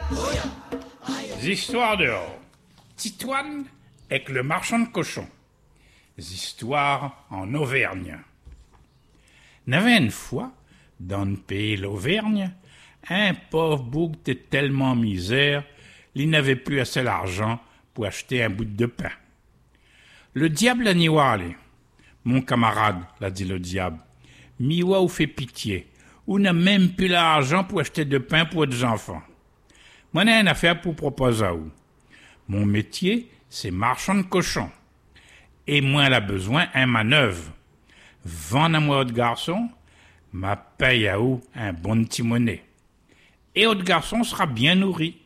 Histoires dehors. Titoine avec le marchand de cochons. Histoires en Auvergne. N'avait une fois, dans le pays l'Auvergne, un pauvre bouc était tellement misère, il n'avait plus assez d'argent pour acheter un bout de pain. Le diable a niwalé. Mon camarade, l'a dit le diable, miwa ou fait pitié, ou n'a même plus l'argent pour acheter de pain pour des enfants. Moi, j'ai une affaire pour proposer à vous. Mon métier, c'est marchand de cochons. Et moi, elle a besoin un manœuvre. Vends à moi, autre garçon, ma paye à vous un bon petit monnaie. Et autre garçon sera bien nourri.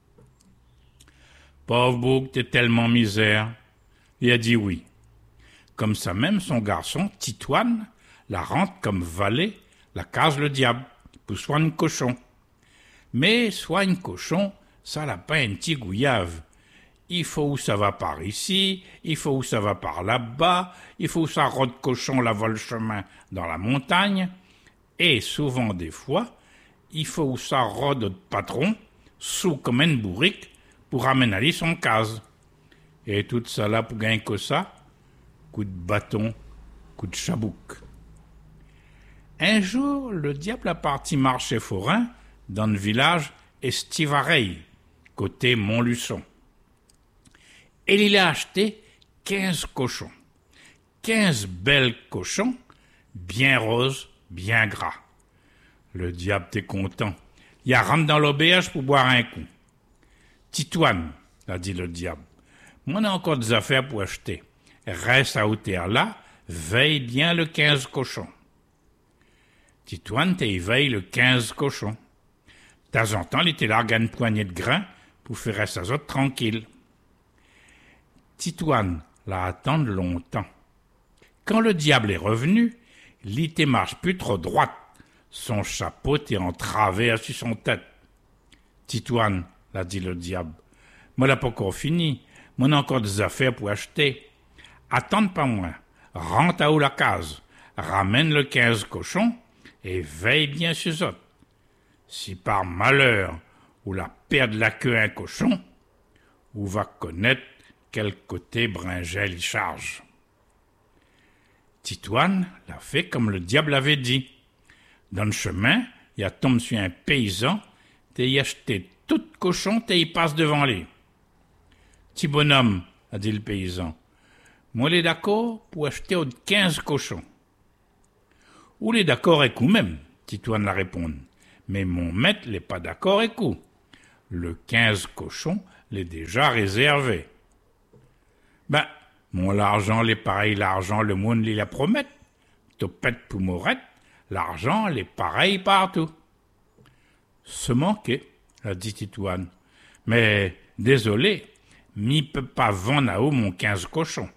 Pauvre bouc, t'es tellement misère. Il a dit oui. Comme ça même, son garçon, Titoine, la rentre comme valet, la case le diable, pour soigner cochon. Mais soigne cochon, ça n'a pas un petit gouillave. Il faut où ça va par ici, il faut où ça va par là-bas, il faut où ça rôde cochon la vole chemin dans la montagne, et souvent des fois, il faut où ça rôde de patron, sous comme une bourrique, pour ramener son case. Et tout ça là pour gagner que ça, coup de bâton, coup de chabouk. Un jour, le diable a parti marcher forain dans le village Estivareil, côté Montluçon. Et il a acheté 15 cochons. 15 belles cochons, bien roses, bien gras. Le diable était content. Il a rentré dans l'auberge pour boire un coup. Titoine, a dit le diable, moi, on a encore des affaires pour acheter. Reste à hauteur là, veille bien le 15 cochons. Titoine t'éveille le 15 cochons. De temps en temps, il était là, une poignée de grains pour faire sa autres tranquille. Titoine l'a attendre longtemps. Quand le diable est revenu, l'ité marche plus trop droite. Son chapeau était en travers sur son tête. Titoine, l'a dit le diable, moi l'a pas encore fini. Moi, on a encore des affaires pour acheter. Attends pas moins. Rentre à où la case. Ramène le 15 cochons et veille bien sur eux. Si par malheur ou la perd la queue un cochon, ou va connaître quel côté Bringel y charge. Titoine l'a fait comme le diable avait dit. Dans le chemin, il a tombé sur un paysan, t'es y acheté tout cochon, t'es y passe devant lui. Petit bonhomme, a dit le paysan, moi l'est d'accord pour acheter 15 cochons. Ou l'est d'accord avec vous même, Titoine l'a répondu. Mais mon maître l'est pas d'accord avec vous. Le 15 cochons l'est déjà réservé. Ben, mon l'argent l'est pareil, l'argent, le monde l'est la promette. Topette pour morette, l'argent l'est pareil partout. Se manquer, a dit Titoine. Mais, désolé, m'y peut pas vendre à haut mon 15 cochons.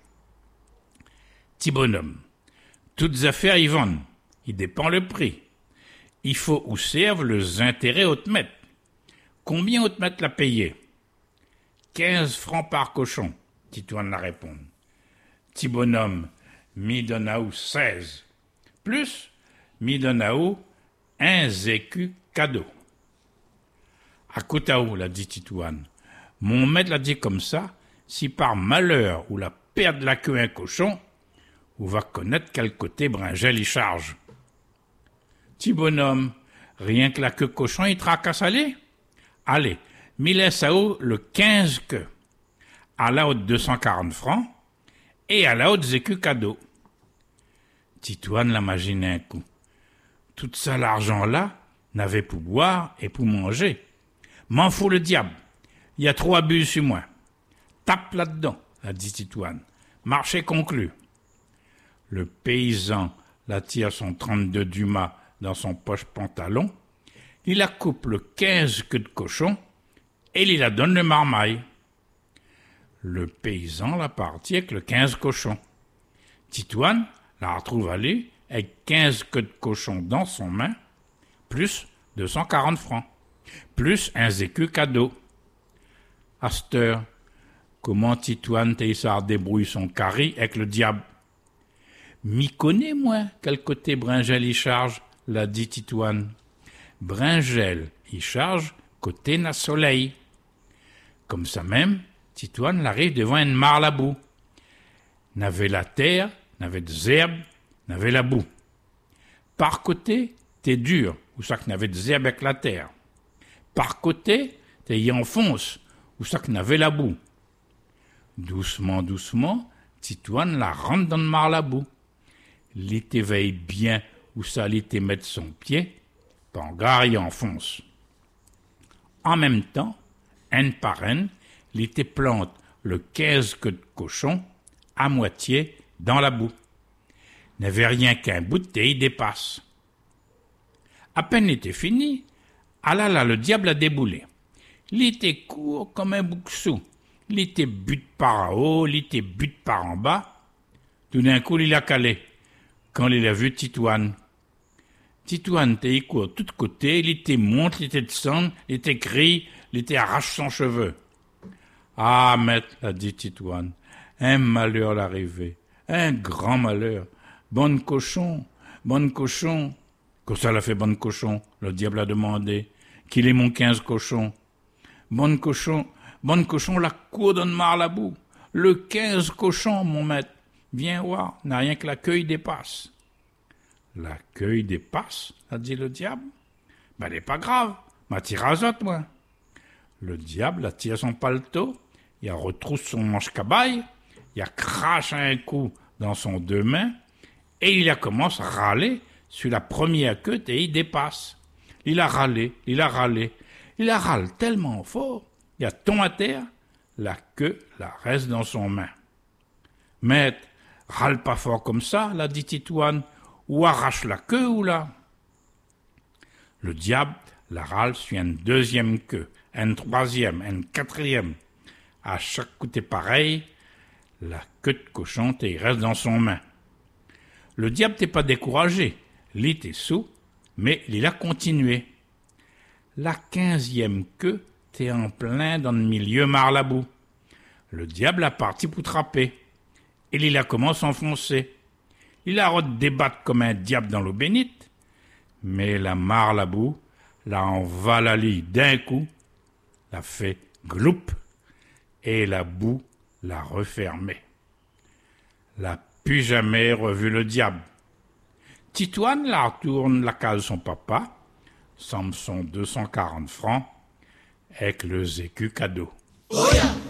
Petit bonhomme, toutes affaires y vendent, il dépend le prix. Il faut où servent les intérêts au te mettre. Combien au te mettre l'a payé? 15 francs par cochon, Titoine l'a répondu. Petit bonhomme, m'y donne à où 16. Plus, m'y donne à où un écu cadeau. À Cotaou, l'a dit Titoine. Mon maître l'a dit comme ça, si par malheur ou la perte de la queue un cochon, on va connaître quel côté Bringel y charge. Petit bonhomme, rien que la queue cochon, il tracasse aller? Allez, m'y laisse à haut le 15 queues. À la haute 240 francs, et à la haute écus cadeau. Titoine l'imagine un coup. Tout ça, l'argent-là, n'avait pour boire et pour manger. M'en fout le diable. Il y a trop abus sur moi. Tape là-dedans, a dit Titoine. Marché conclu. Le paysan la tire son 32 Dumas dans son poche pantalon. Il la coupe le 15 queues de cochon et il la donne le marmaille. Le paysan la partit avec le 15 cochons. Titoine la retrouve à lui avec 15 queues de cochon dans son main, plus 240 francs, plus un écu cadeau. À cette heure, comment Titoine Théissard débrouille son carré avec le diable? M'y connais, moi, quel côté Bringel y charge, l'a dit Titoine. Bringel y charge côté n'a soleil. Comme ça même, Titoine l'arrive devant une mare la boue. N'avait la terre, n'avait des herbes, n'avait la boue. Par côté, t'es dur, ou ça que n'avait des herbes avec la terre. Par côté, t'es y enfonce, ou ça que n'avait la boue. Doucement, doucement, Titoine la rentre dans le mare la boue. L'été veille bien où ça l'été mettre son pied, Pangar y enfonce. En même temps, une par une, l'été plante le 15 queue de cochon à moitié dans la boue. N'avait rien qu'un bout de thé y dépasse. À peine l'été fini, ah là, le diable a déboulé. L'été court comme un boucsou. L'été bute par en haut, l'été bute par en bas. Tout d'un coup, il a calé. Quand il a vu Titoine. Titoine, il court de tous côtés, il monte, il descend, il crie, il arrache son cheveu. Ah, maître, a dit Titoine, un malheur l'arrivée, un grand malheur. Bonne cochon. Qu'est-ce ça l'a fait, bonne cochon? Le diable a demandé. Qu'il est mon 15 cochon? Bonne cochon, la cour donne marre la boue. Le 15 cochon, mon maître. Viens voir, n'a rien que la cueille dépasse. La cueille dépasse, a dit le diable. Ben, n'est pas grave, m'a tiré à zot, moi. Le diable a tiré son paletot, il a retrousse son manche-cabaye, il a craché un coup dans son deux mains, et il a commencé à râler sur la première queue et il dépasse. Il a râlé, il râle tellement fort, il a tombé à terre, la queue la reste dans son main. Maître, râle pas fort comme ça, l'a dit Titoine, ou arrache la queue ou là. Le diable la râle sur une deuxième queue, une troisième, une quatrième. À chaque coup t'es pareil, la queue de cochon t'es reste dans son main. Le diable t'es pas découragé, il était sous, mais il a continué. La 15e queue t'es en plein dans le milieu marre la boue. Le diable a parti pour trapper. Et il a commencé à enfoncer. Il a redébattre comme un diable dans l'eau bénite. Mais la mare la boue l'a envalali d'un coup, l'a fait gloup, et la boue l'a refermé. L'a plus jamais revu le diable. Titoine la retourne la case de son papa, somme son 240 francs, avec le écus cadeau. Oh yeah.